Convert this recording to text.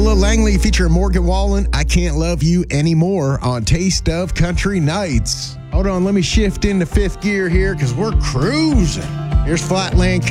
Loyola Langley featuring Morgan Wallen. I Can't Love You Anymore on Taste of Country Nights. Hold on, let me shift into fifth gear here because we're cruising. Here's Flatland